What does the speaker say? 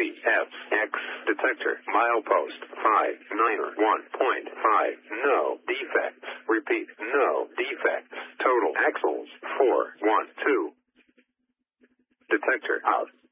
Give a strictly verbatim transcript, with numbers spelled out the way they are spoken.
Z F X detector milepost five nine one point five. No defects. Repeat, no defects. Total axles four one two. Detector out.